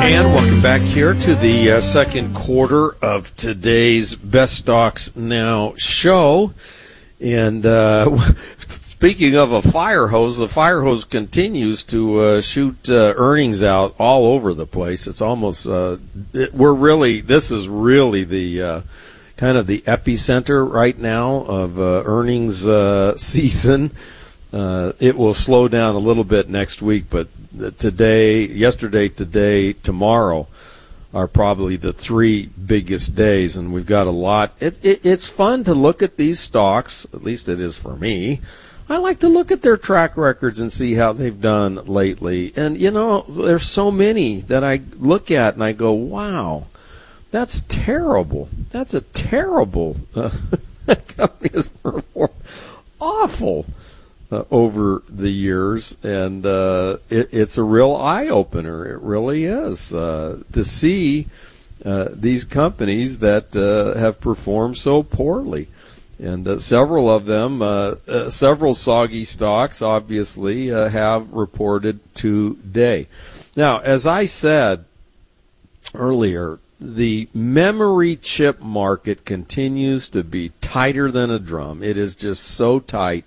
And welcome back here to the second quarter of today's Best Stocks Now show. And speaking of a fire hose, the fire hose continues to shoot earnings out all over the place. It's almost this is really the kind of the epicenter right now of earnings season. It will slow down a little bit next week, but yesterday, today, tomorrow are probably the three biggest days, and we've got a lot. It's fun to look at these stocks, at least it is for me. I like to look at their track records and see how they've done lately. And, there's so many that I look at and I go, wow, that's terrible. That's a terrible company has performed awful over the years, and it's a real eye-opener. It really is to see these companies that have performed so poorly. And several of them, several soggy stocks, obviously, have reported today. Now, as I said earlier, the memory chip market continues to be tighter than a drum. It is just so tight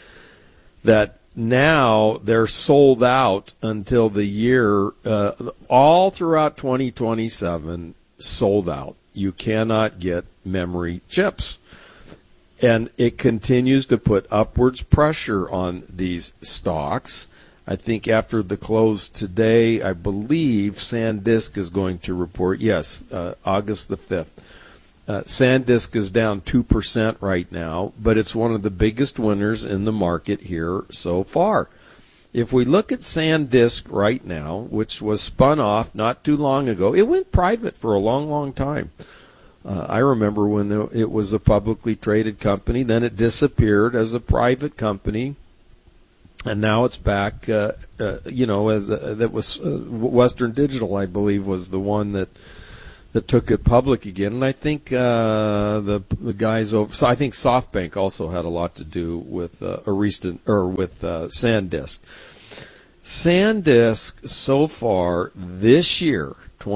that now they're sold out until the year, all throughout 2027, sold out. You cannot get memory chips. And it continues to put upwards pressure on these stocks. I think after the close today, I believe SanDisk is going to report, August the 5th. SanDisk is down 2% right now, but it's one of the biggest winners in the market here so far. If we look at SanDisk right now, which was spun off not too long ago, it went private for a long, long time. I remember when it was a publicly traded company, then it disappeared as a private company, and now it's back, that was Western Digital, I believe, was the one that took it public again, and I think the guys over. So I think SoftBank also had a lot to do with SanDisk. SanDisk so far this year,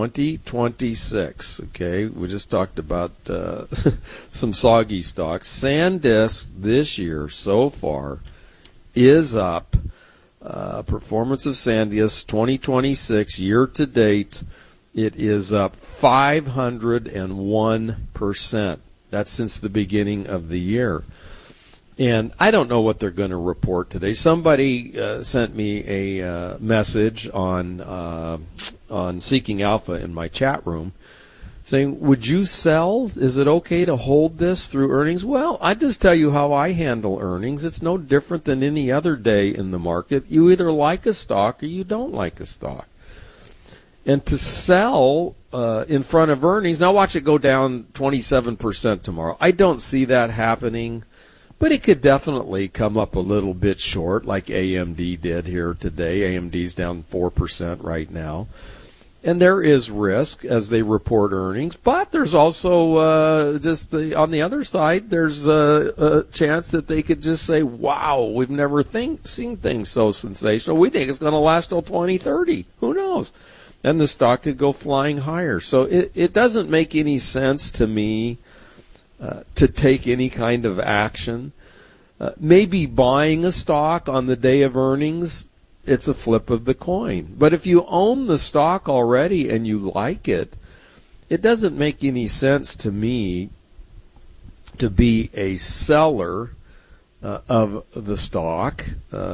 2026. Okay, we just talked about some soggy stocks. SanDisk this year so far is up. Performance of SanDisk 2026 year to date. It is up 501%. That's since the beginning of the year. And I don't know what they're going to report today. Somebody sent me a message on Seeking Alpha in my chat room saying, would you sell? Is it okay to hold this through earnings? Well, I just tell you how I handle earnings. It's no different than any other day in the market. You either like a stock or you don't like a stock. And to sell in front of earnings, now watch it go down 27% tomorrow. I don't see that happening, but it could definitely come up a little bit short like AMD did here today. AMD's down 4% right now. And there is risk as they report earnings, but there's also on the other side, there's a chance that they could just say, wow, we've never seen things so sensational. We think it's going to last till 2030. Who knows? And the stock could go flying higher. So it doesn't make any sense to me to take any kind of action. Maybe buying a stock on the day of earnings, it's a flip of the coin. But if you own the stock already and you like it, it doesn't make any sense to me to be a seller of the stock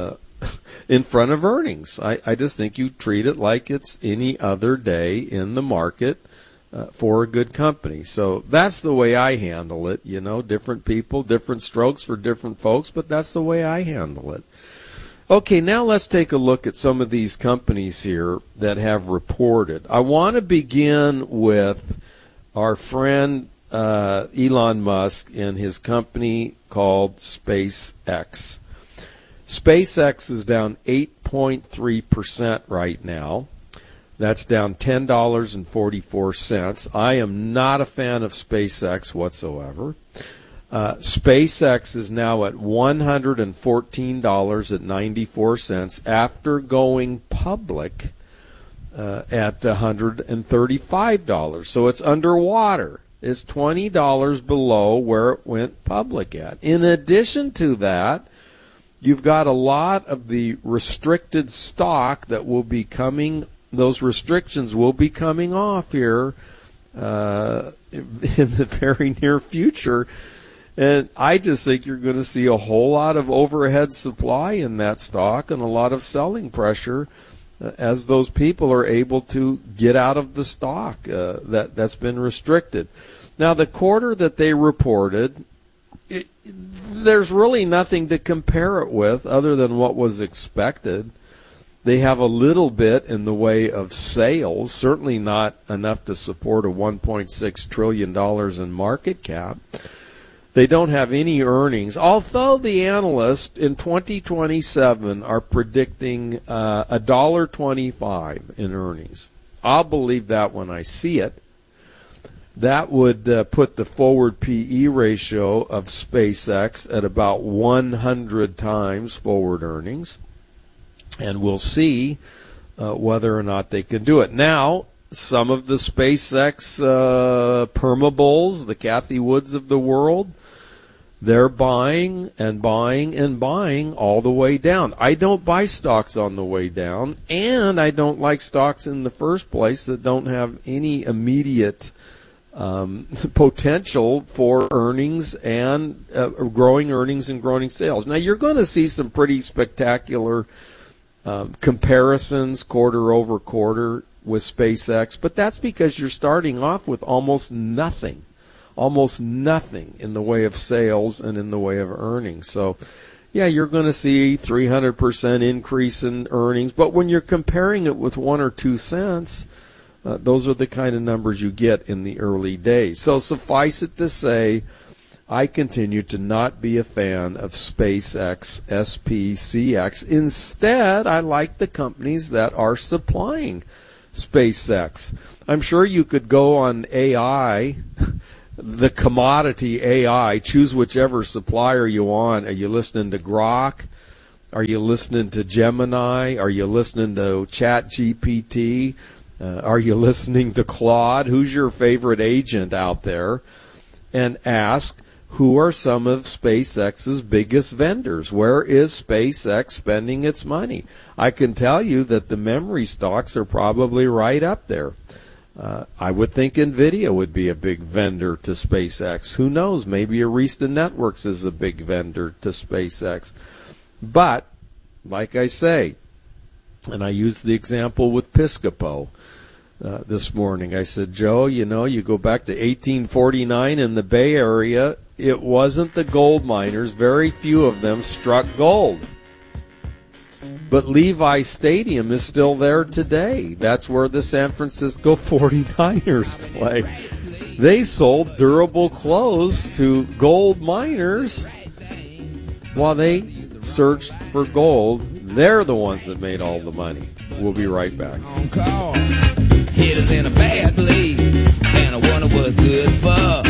in front of earnings. I just think you treat it like it's any other day in the market for a good company. So that's the way I handle it. Different people, different strokes for different folks, but that's the way I handle it. Okay, now let's take a look at some of these companies here that have reported. I want to begin with our friend Elon Musk and his company called SpaceX. SpaceX is down 8.3% right now. That's down $10.44. I am not a fan of SpaceX whatsoever. SpaceX is now at $114.94 after going public at $135. So it's underwater. It's $20 below where it went public at. In addition to that, you've got a lot of the restricted stock that will be coming. Those restrictions will be coming off here in the very near future. And I just think you're going to see a whole lot of overhead supply in that stock and a lot of selling pressure as those people are able to get out of the stock that's been restricted. Now, the quarter that they reported, there's really nothing to compare it with other than what was expected. They have a little bit in the way of sales, certainly not enough to support a $1.6 trillion in market cap. They don't have any earnings, although the analysts in 2027 are predicting $1.25 in earnings. I'll believe that when I see it. That would put the forward PE ratio of SpaceX at about 100 times forward earnings. And we'll see whether or not they can do it. Now, some of the SpaceX permabulls, the Cathie Woods of the world, they're buying and buying and buying all the way down. I don't buy stocks on the way down, and I don't like stocks in the first place that don't have any immediate potential for earnings and growing earnings and growing sales. Now, you're going to see some pretty spectacular comparisons quarter over quarter with SpaceX, but that's because you're starting off with almost nothing in the way of sales and in the way of earnings. So, yeah, you're going to see 300% increase in earnings, but when you're comparing it with 1 or 2 cents, those are the kind of numbers you get in the early days. So suffice it to say, I continue to not be a fan of SpaceX, SPCX. Instead, I like the companies that are supplying SpaceX. I'm sure you could go on AI, the commodity AI, choose whichever supplier you want. Are you listening to Grok? Are you listening to Gemini? Are you listening to ChatGPT? Are you listening to Claude? Who's your favorite agent out there? And ask, who are some of SpaceX's biggest vendors? Where is SpaceX spending its money? I can tell you that the memory stocks are probably right up there. I would think NVIDIA would be a big vendor to SpaceX. Who knows? Maybe Arista Networks is a big vendor to SpaceX. But, like I say, and I used the example with Piscopo this morning. I said, Joe, you go back to 1849 in the Bay Area, it wasn't the gold miners. Very few of them struck gold. But Levi Stadium is still there today. That's where the San Francisco 49ers play. They sold durable clothes to gold miners while they searched for gold. They're the ones that made all the money. We'll be right back. Hit us in a bad place, and I wonder what's good for.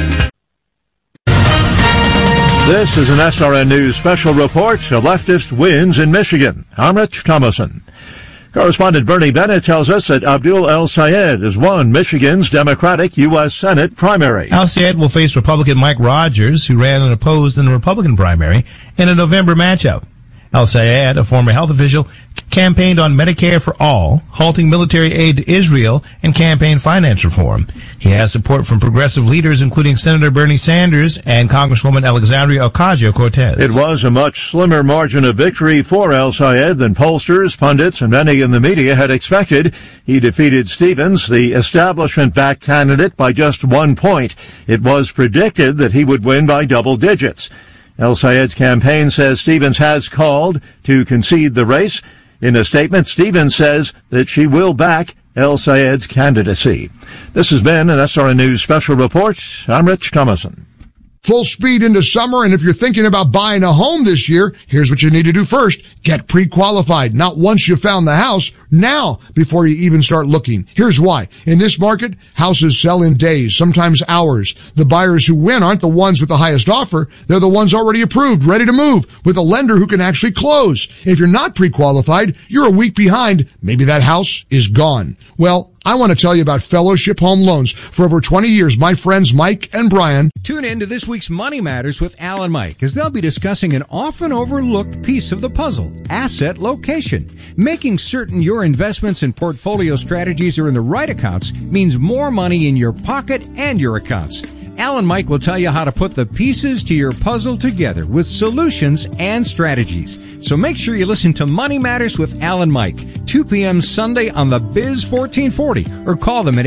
This is an SRN News special report. A leftist wins in Michigan. I'm Rich Thomason. Correspondent Bernie Bennett tells us that Abdul El-Sayed has won Michigan's Democratic U.S. Senate primary. El-Sayed will face Republican Mike Rogers, who ran unopposed in the Republican primary, in a November matchup. El-Sayed, a former health official, campaigned on Medicare for all, halting military aid to Israel, and campaign finance reform. He has support from progressive leaders, including Senator Bernie Sanders and Congresswoman Alexandria Ocasio-Cortez. It was a much slimmer margin of victory for El-Sayed than pollsters, pundits, and many in the media had expected. He defeated Stevens, the establishment-backed candidate, by just 1 point. It was predicted that he would win by double digits. El-Sayed's campaign says Stevens has called to concede the race. In a statement, Stevens says that she will back El-Sayed's candidacy. This has been an SRN News special report. I'm Rich Thomason. full speed into summer, and if you're thinking about buying a home this year, here's what you need to do first. Get pre-qualified. Not once you found the house, now before you even start looking. Here's why. In this market, houses sell in days, sometimes hours. The buyers who win aren't the ones with the highest offer. They're the ones already approved, ready to move, with a lender who can actually close. If you're not pre-qualified, you're a week behind. Maybe that house is gone. Well, I want to tell you about Fellowship Home Loans. For over 20 years, my friends Mike and Brian. Tune in to this week's Money Matters with Al and Mike, as they'll be discussing an often overlooked piece of the puzzle, asset location. Making certain your investments and portfolio strategies are in the right accounts means more money in your pocket and your accounts. Al and Mike will tell you how to put the pieces to your puzzle together with solutions and strategies. So make sure you listen to Money Matters with Al and Mike, 2 p.m. Sunday on the Biz 1440, or call them at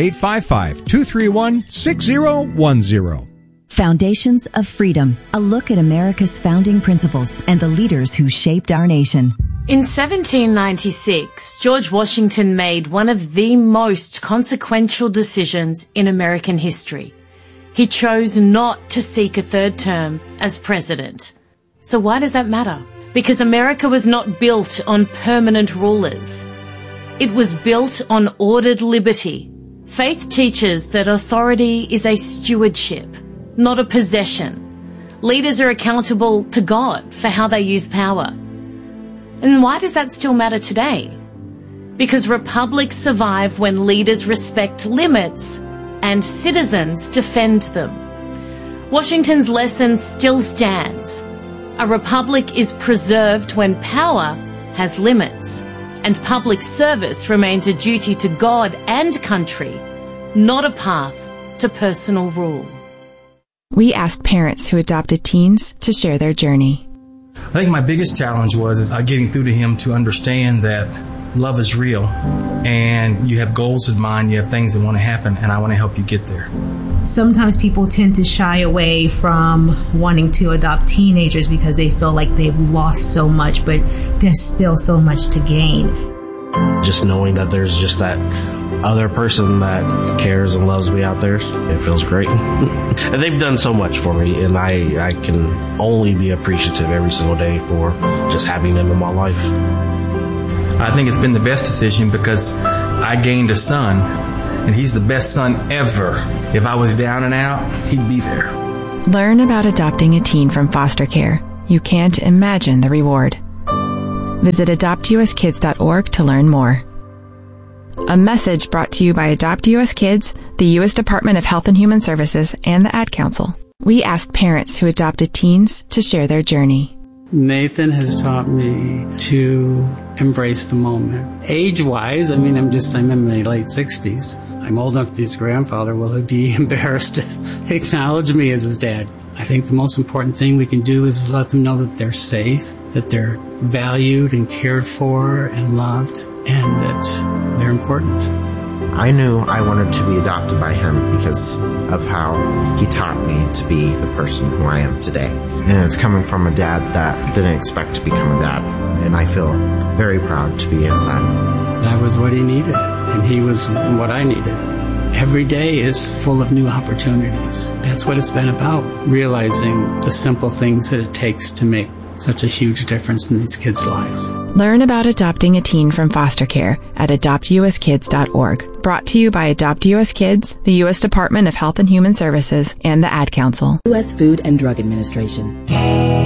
855-231-6010. Foundations of Freedom, a look at America's founding principles and the leaders who shaped our nation. In 1796, George Washington made one of the most consequential decisions in American history. He chose not to seek a third term as president. So why does that matter? Because America was not built on permanent rulers. It was built on ordered liberty. Faith teaches that authority is a stewardship, not a possession. Leaders are accountable to God for how they use power. And why does that still matter today? Because republics survive when leaders respect limits and citizens defend them. Washington's lesson still stands. A republic is preserved when power has limits, and public service remains a duty to God and country, not a path to personal rule. We asked parents who adopted teens to share their journey. I think my biggest challenge was getting through to him to understand that love is real, and you have goals in mind, you have things that want to happen, and I want to help you get there. Sometimes people tend to shy away from wanting to adopt teenagers because they feel like they've lost so much, but there's still so much to gain. Just knowing that there's just that other person that cares and loves me out there, it feels great. And they've done so much for me, and I can only be appreciative every single day for just having them in my life. I think it's been the best decision because I gained a son, and he's the best son ever. If I was down and out, he'd be there. Learn about adopting a teen from foster care. You can't imagine the reward. Visit adoptuskids.org to learn more. A message brought to you by Adopt US Kids, the U.S. Department of Health and Human Services, and the Ad Council. We asked parents who adopted teens to share their journey. Nathan has taught me to embrace the moment. Age-wise, I'm in my late 60s. I'm old enough to be his grandfather. Will he be embarrassed to acknowledge me as his dad? I think the most important thing we can do is let them know that they're safe, that they're valued and cared for and loved, and that they're important. I knew I wanted to be adopted by him because of how he taught me to be the person who I am today. And it's coming from a dad that didn't expect to become a dad. And I feel very proud to be his son. That was what he needed, and he was what I needed. Every day is full of new opportunities. That's what it's been about, realizing the simple things that it takes to make such a huge difference in these kids' lives. Learn about adopting a teen from foster care at adoptuskids.org. Brought to you by Adopt US Kids, the U.S. Department of Health and Human Services, and the Ad Council. U.S. Food and Drug Administration.